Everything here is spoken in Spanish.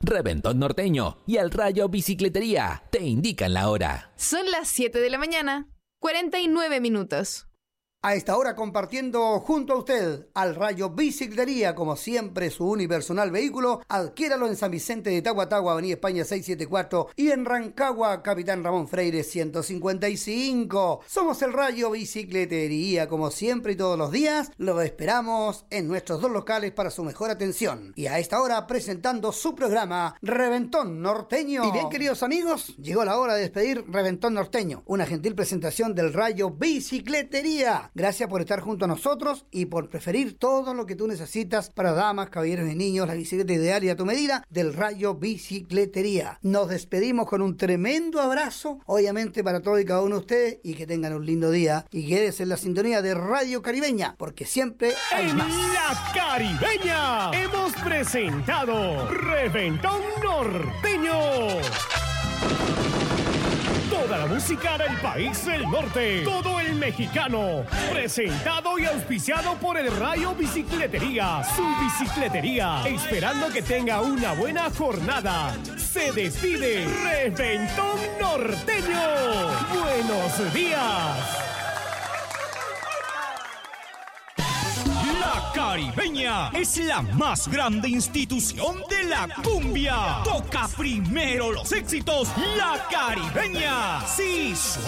Reventón Norteño y El Rayo Bicicletería te indican la hora. Son las 7 de la mañana, 49 minutos. A esta hora compartiendo junto a usted al Rayo Bicicletería, como siempre su unipersonal vehículo. Adquiéralo en San Vicente de Tahuatahua, Avenida España 674 y en Rancagua, Capitán Ramón Freire 155. Somos el Rayo Bicicletería, como siempre y todos los días. Lo esperamos en nuestros dos locales para su mejor atención. Y a esta hora presentando su programa Reventón Norteño. Y bien, queridos amigos, llegó la hora de despedir Reventón Norteño, una gentil presentación del Rayo Bicicletería. Gracias por estar junto a nosotros y por preferir todo lo que tú necesitas para damas, caballeros y niños, la bicicleta ideal y a tu medida del Rayo Bicicletería. Nos despedimos con un tremendo abrazo, obviamente para todos y cada uno de ustedes, y que tengan un lindo día y quédense en la sintonía de Radio Caribeña, porque siempre hay más. En La Caribeña hemos presentado Reventón Norteño. Toda la música del país del norte, todo el mexicano, presentado y auspiciado por el Rayo Bicicletería, su bicicletería, esperando que tenga una buena jornada. Se despide Reventón Norteño. Buenos días. La Caribeña es la más grande institución de la cumbia. Toca primero los éxitos. La Caribeña. Sí,